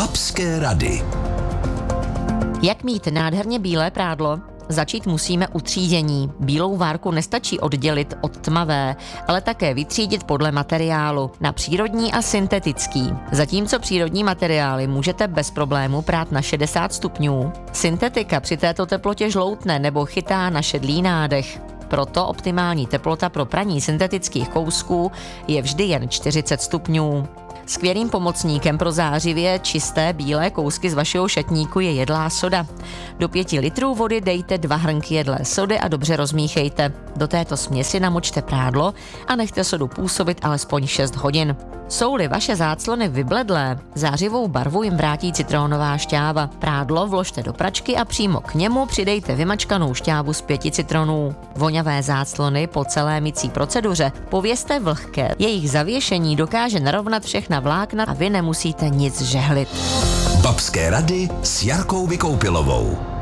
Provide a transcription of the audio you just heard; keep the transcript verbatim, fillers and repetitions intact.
Babské rady. Jak mít nádherně bílé prádlo? Začít musíme u třídění. Bílou várku nestačí oddělit od tmavé, ale také vytřídit podle materiálu na přírodní a syntetický. Zatímco přírodní materiály můžete bez problému prát na šedesát stupňů, syntetika při této teplotě žloutne nebo chytá na šedlý nádech. Proto optimální teplota pro praní syntetických kousků je vždy jen čtyřicet stupňů. Skvělým pomocníkem pro zářivě čisté bílé kousky z vašeho šatníku je jedlá soda. Do pěti litrů vody dejte dva hrnky jedlé sody a dobře rozmíchejte. Do této směsi namočte prádlo a nechte sodu působit alespoň šest hodin. Jsou-li vaše záclony vybledlé, zářivou barvu jim vrátí citronová šťáva. Prádlo vložte do pračky a přímo k němu přidejte vymačkanou šťávu z pěti citronů. Voňavé záclony po celé mycí proceduře pověste vlhké. Jejich zavěšení dokáže narovnat všechna vlákna a vy nemusíte nic žehlit. Babské rady s Jarkou Vykoupilovou.